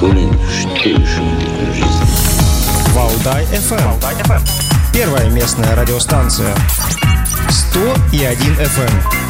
более чистейшим видом жизни. Валдай FM. Первая местная радиостанция. 101 FM.